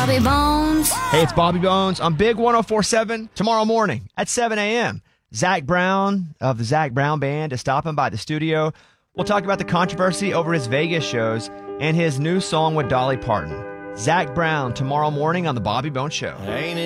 Bobby Bones. Hey, it's Bobby Bones on Big 104.7 tomorrow morning at 7 a.m. Zach Brown of the Zach Brown Band is stopping by the studio. We'll talk about the controversy over his Vegas shows and his new song with Dolly Parton. Zach Brown tomorrow morning on the Bobby Bones Show. Ain't it